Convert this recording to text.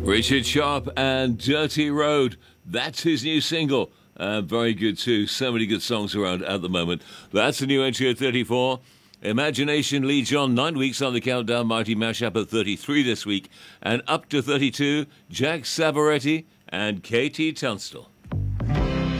Richard Sharp and Dirty Road. That's his new single. Very good too. So many good songs around at the moment. That's the new entry at 34. Imagination leads on 9 weeks on the countdown. Mighty Mashup at 33 this week. And up to 32, Jack Savoretti and Katie Tunstall.